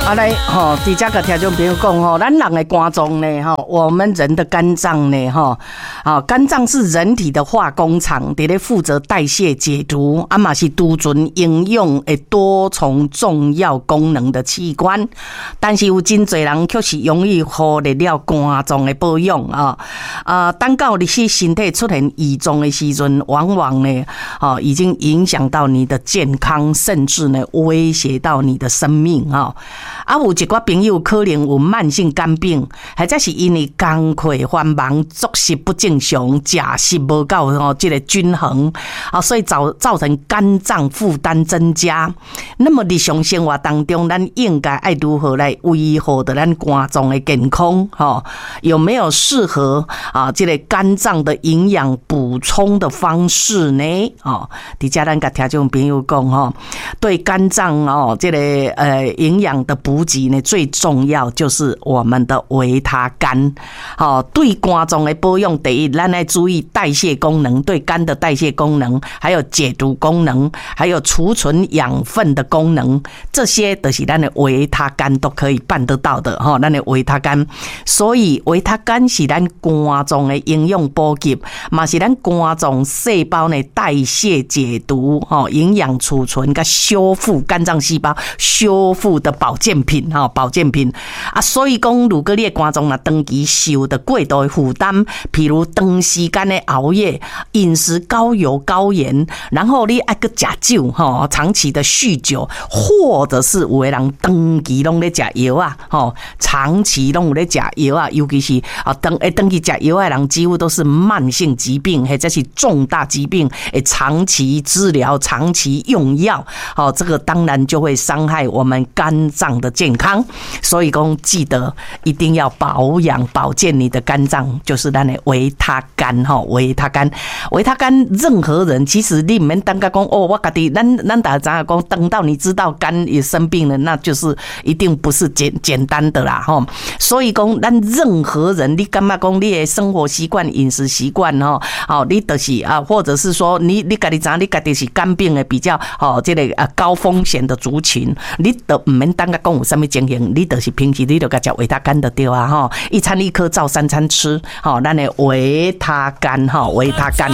来吼，伫遮个听众朋友讲吼，咱人的肝脏呢吼，我们人的肝脏呢吼，肝脏是人体的化工厂，伫咧负责代谢解毒，嘛是储存营养的多重重要功能的器官。但是有真侪人却是容易忽略了肝脏的保养等到你身体出现异状的时阵，往往呢已经影响到你的健康，甚至呢威胁到你的生命有一寡朋友可能有慢性肝病，或者是因为工课繁忙、作息不正常、食食无够这个均衡所以造成肝脏负担增加。那么日常生活当中，咱应该爱如何来维护的咱肝脏的健康有没有适合这个肝脏的营养补充的方式呢？伫遮咱甲听众朋友讲对肝脏这个营养的补给呢，最重要就是我们的维他肝对肝脏的保养，第一咱要注意代谢功能，对肝的代谢功能，还有解毒功能，还有储存养分的功能，这些都是咱的维他肝都可以办得到的咱的维他肝。所以维他肝是咱肝脏的营养补给，嘛是咱肝脏细胞呢代谢解毒营养储存跟修复肝脏细胞修复的保健品所以讲如果你的肝脏长期受的过度的负担，譬如长时间的熬夜、饮食高油高盐，然后你爱去吃酒长期的酗酒，或者是有的人长期拢咧吃药长期拢有咧吃药尤其是长期吃药的人几乎都是慢性疾病或者是重大疾病长期治疗、长期用药这个当然就会伤害我们肝脏的健康。所以说记得一定要保养保健你的肝脏，就是咱的维他肝维他肝任何人其实你不免等下讲我自己咱大家讲等到你知道肝也生病了，那就是一定不是简单的啦所以讲咱任何人你感觉讲你的生活习惯、饮食习惯你就是或者是说你自己知道你自己是肝病的比较这个高风险的族群，你都不免等下讲有什么情形，你就是平时你就该吃维他肝的对一餐一颗照3餐吃咱的维他肝维他肝。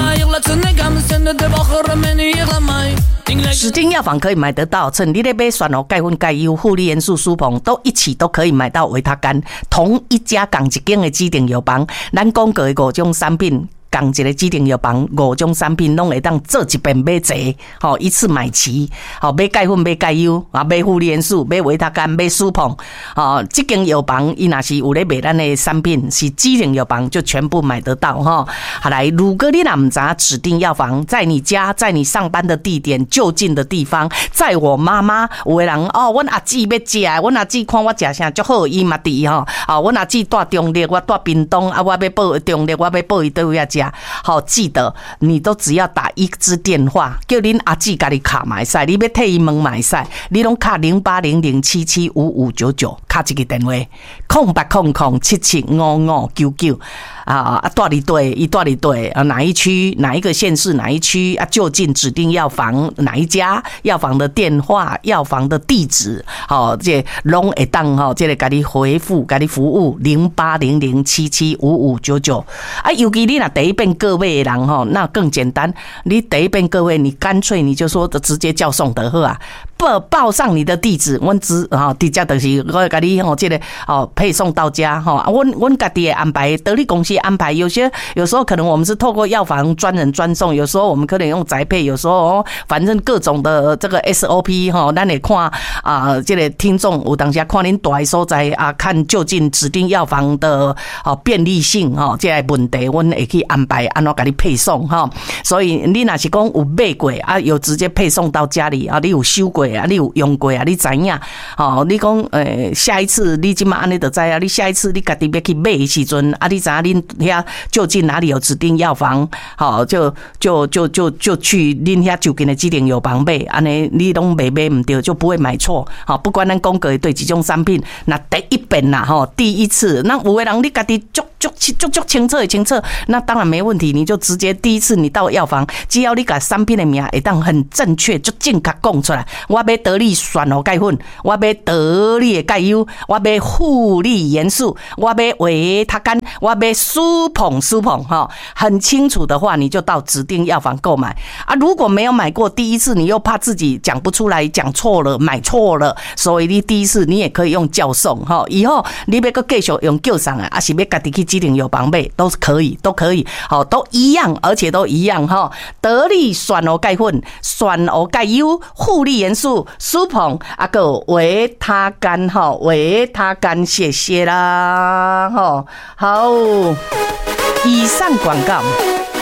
指定药房可以买得到，趁你在买选钙粉、钙优、护理元素、舒膨都一起都可以买到维他肝。同一家港一间的指定药房，咱讲过的5种产品。同一个指定药房5种产品拢会当做一遍买齐一次买齐买钙粉、买钙优买护理元素、买维他肝、买舒膨这间药房伊若是有咧卖咱的产品是指定药房就全部买得到好来，如果你若不知道指定药房在你家、在你上班的地点就近的地方，在我妈妈有的人阮阿姊要食，阮阿姊看我食啥足好，伊嘛伫阮阿姊住中立，我住屏东我要报中立，我要报伊倒位食好，记得你都只要打一支电话，叫恁阿姊家己卡买赛，你要替伊问买赛，你拢卡0800775599，卡一个电话0800775599住伫对，伊住伫对哪一区、哪一个县市、哪一区就近指定药房哪一家药房的电话、药房的地址，这拢会当这个给你回复、给你服务0800775599尤其你若第一遍各位的人那更简单，你第一遍各位，你干脆你就说直接叫送的好报上你的地址，阮直接就是我会给你这个配送到家阮家己的安排，得力公司安排，有时候可能我们是透过药房专人专送，有时候我们可能用宅配，有时候反正各种的这个 SOP 咱会看这个听众有当时看恁住的所在看就近指定药房的便利性这个问题，阮会去安排安怎给你配送所以你若是讲有买过有直接配送到家里你有收过你有用过你知影你讲下一次你即马安尼就知啊，你下一次你家己要去买的时阵，啊，你知影恁遐就近哪里有指定药房，好，就去恁遐就近的指定药房买，安尼你拢买唔对，就不会买错。好，不管咱讲过对几种产品，那第一遍啦，吼，第一次，那有的人你家己足清楚的清楚，那当然没问题，你就直接第一次你到药房，只要你把产品的名会当很正确、就正确讲出来。我要得力酸喉钙粉，我要得力的钙优，我要护理元素，我要维他甘，我要舒捧哈，很清楚的话，你就到指定药房购买啊。如果没有买过，第一次你又怕自己讲不出来，讲错了，买错了，所以你第一次你也可以用叫送哈。以后你要继续用叫送啊，还是要家己去指定药房买，都可以，好，都一样，而且都一样哈。得力酸喉钙粉、酸喉钙优、护理元素、舒捧啊个维他甘哈，维他甘，谢谢啦哈。好，以上广告。